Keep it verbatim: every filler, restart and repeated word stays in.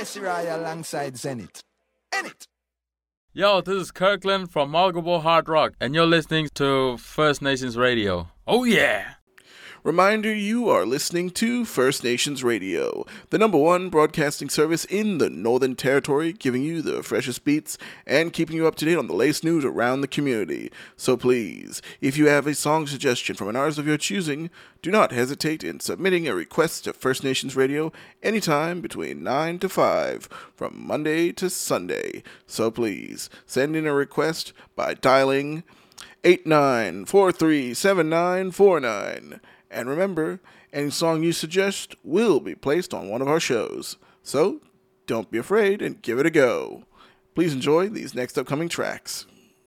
Jesse Rye alongside Zenith. Enit. Yo, this is Kirkland from Malgabo Hard Rock, and you're listening to First Nations Radio. Oh yeah! Reminder, you are listening to First Nations Radio, the number one broadcasting service in the Northern Territory, giving you the freshest beats and keeping you up to date on the latest news around the community. So please, if you have a song suggestion from an artist of your choosing, do not hesitate in submitting a request to First Nations Radio anytime between nine to five, from Monday to Sunday. So please, send in a request by dialing eight nine four three seven nine four nine. And remember, any song you suggest will be placed on one of our shows. So, don't be afraid and give it a go. Please enjoy these next upcoming tracks.